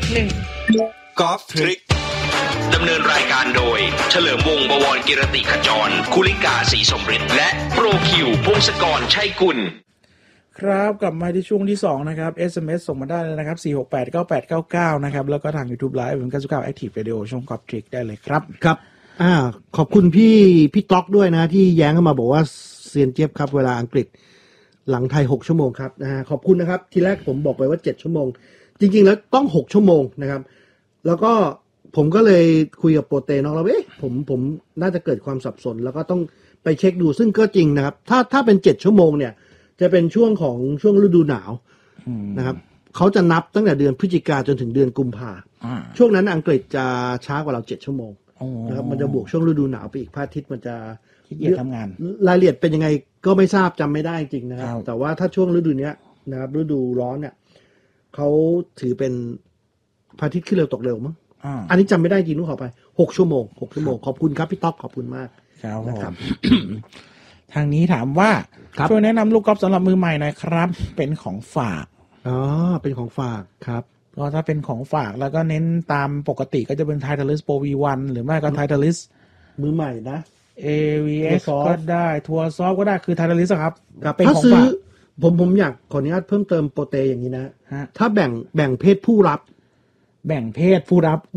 1กอล์ฟทริกดำเนินรายการโดยเฉลิมวงศ์บวรกิรติขจรคุลิกาศรีสมฤทธิ์และโปรคิวพงศกรชัยกุลครับกลับมาที่ช่วงที่2นะครับ SMS ส่งมาได้เลยนะครับ4689899นะครับแล้วก็ทาง YouTube Live เหมือนกัน99 Active Radio ช่องกอล์ฟทริกได้เลยครับครับขอบคุณพี่ต๊อกด้วยนะที่แย้งเข้ามาบอกว่าเซียนเจี๊ยบครับเวลาอังกฤษหลังไทย6ชั่วโมงครับนะฮะขอบคุณนะครับทีแรกผมบอกไปว่า7ชั่วโมงจริงๆแล้วต้อง6ชั่วโมงนะครับแล้วก็ผมก็เลยคุยกับโปรเตน้องเราผมน่าจะเกิดความสับสนแล้วก็ต้องไปเช็คดูซึ่งก็จริงนะครับถ้าเป็น7ชั่วโมงเนี่ยจะเป็นช่วงของช่วงฤดูหนาวนะครับเขาจะนับตั้งแต่เดือนพฤศจิกาจนถึงเดือนกุมภาช่วงนั้นอังกฤษจะช้ากว่าเรา7ชั่วโมงนะครับมันจะบวกช่วงฤดูหนาวไปอีกพระอาทิตย์มันจะขี้เกียจทำงานรายละเอียดเป็นยังไงก็ไม่ทราบจำไม่ได้จริงนะครับแต่ว่าถ้าช่วงฤดูนี้นะครับฤดูร้อนเนี่ยเขาถือเป็นพระอาทิตย์ขึ้นเร็วตกเร็วมั้งอันนี้จำไม่ได้จริงต้องขอไป6ชั่วโมงขอบคุณครับพี่ต๊อกขอบคุณมากนะครับ ทางนี้ถามว่าช่วยแนะนำลูกกอล์ฟสำหรับมือใหม่หน่อยครับเป็นของฝากเป็นของฝากครับก็ถ้าเป็นของฝากแล้วก็เน้นตามปกติก็จะเป็น Titleist Pro V1 หรือไม่ก็ Titleist มือใหม่นะ AVX ก็ได้ทัวร์ซอฟก็ได้คือ Titleist ครับเป็นของฝากผมอยากขออนุญาตเพิ่มเติมโปรเตอย่างนี้นะถ้าแบ่งเพศผู้รับ